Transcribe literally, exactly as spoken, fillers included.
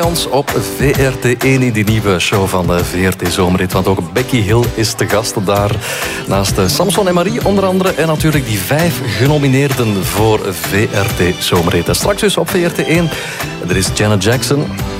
ons op V R T één in die nieuwe show van de V R T Zomerrit. Want ook Becky Hill is te gast daar. Naast Samson en Marie onder andere. En natuurlijk die vijf genomineerden voor V R T Zomerrit. En straks dus op V R T één. Er is Janet Jackson.